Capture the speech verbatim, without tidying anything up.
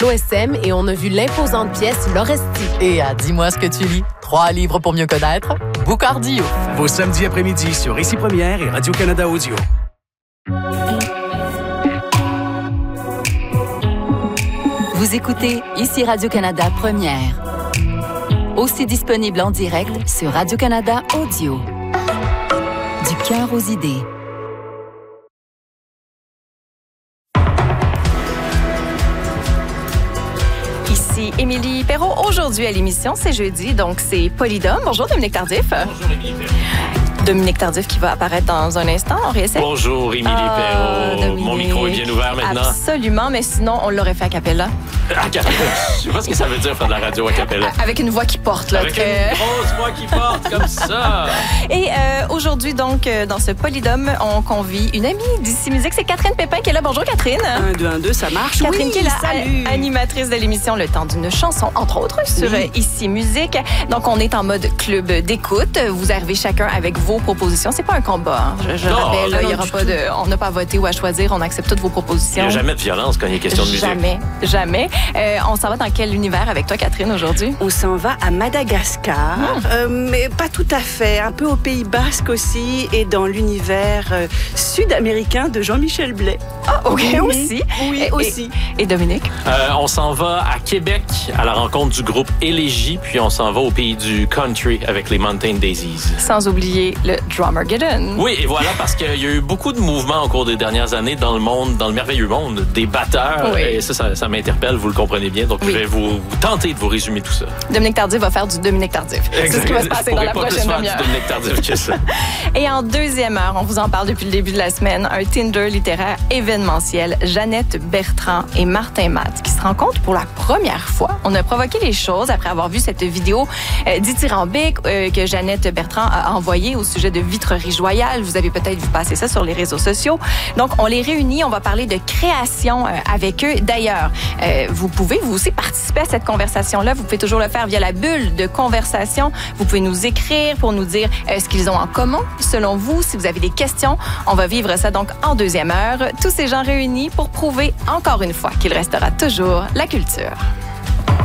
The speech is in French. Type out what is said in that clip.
l'O S M et on a vu l'imposante pièce L'Oresti. Et à Dis-moi ce que tu lis, trois livres pour mieux connaître, Boucardio. Vos samedis après-midi sur Ici Première et Radio-Canada Audio. Vous écoutez Ici Radio-Canada Première. Aussi disponible en direct sur Radio-Canada Audio. Du cœur aux idées. Ici Émilie Perrault. Aujourd'hui à l'émission, c'est jeudi, donc c'est Polydome. Bonjour Dominique Tardif. Bonjour Émilie Perrault. Dominique Tardif qui va apparaître dans un instant. On réessaie. Bonjour Émilie ah, Perrault. Dominique. Mon micro est bien ouvert maintenant. Absolument, mais sinon, on l'aurait fait a cappella. A cappella? Je sais pas ce que ça veut dire faire de la radio a cappella. Avec une voix qui porte. Là, Avec que... une grosse voix qui porte comme ça. Et euh, aujourd'hui, donc, euh, dans ce Polydome, on convie une amie d'Ici Musique. C'est Catherine Pépin qui est là. Bonjour Catherine. Un, deux, un, deux, ça marche. Catherine oui, qui est la salut. animatrice de l'émission Le Temps d'une chanson, entre autres, sur oui. Ici Musique. Donc, on est en mode club d'écoute. Vous arrivez chacun avec vos propositions. C'est pas un combat. Hein. Je, je non, rappelle, il non, y aura pas de, on n'a pas à voter ou à choisir. On accepte toutes vos propositions. Il n'y a jamais de violence quand il y a question de musique. Jamais, jamais. Euh, on s'en va dans quel univers avec toi, Catherine, aujourd'hui? On s'en va à Madagascar, mmh. euh, mais pas tout à fait. Un peu au Pays Basque aussi et dans l'univers euh, sud-américain de Jean-Michel Blais. Ah, OK, oui, aussi. Oui, et, aussi. Et, et Dominique? Euh, on s'en va à Québec à la rencontre du groupe Élégie, puis on s'en va au pays du country avec les Mountain Daisies. Sans oublier le Drummergeddon. Oui, et voilà, parce qu'il y a eu beaucoup de mouvements au cours des dernières années dans le monde, dans le merveilleux monde des batteurs. Oui. Et ça, ça, ça m'interpelle, vous le comprenez bien. Donc, oui. je vais vous, vous tenter de vous résumer tout ça. Dominique Tardif va faire du Dominique Tardif. C'est ce qui va se passer dans la prochaine demi-heure. Dominique Tardif que ça. Et en deuxième heure, on vous en parle depuis le début de la semaine, un Tinder littéraire événementiel, Jeannette Bertrand et Martin Matt, qui se rencontrent pour la première fois. On a provoqué les choses après avoir vu cette vidéo euh, dithyrambique euh, que Jeannette Bertrand a envoyée au sujet de vitrerie joyale. Vous avez peut-être vu passer ça sur les réseaux sociaux. Donc, on les réunit, on va parler de création euh, avec eux. D'ailleurs, euh, vous pouvez vous aussi participer à cette conversation-là. Vous pouvez toujours le faire via la bulle de conversation. Vous pouvez nous écrire pour nous dire euh, ce qu'ils ont en commun, selon vous. Si vous avez des questions, on va vivre ça donc en deuxième heure. Tous ces gens réunis pour prouver encore une fois qu'il restera toujours la culture.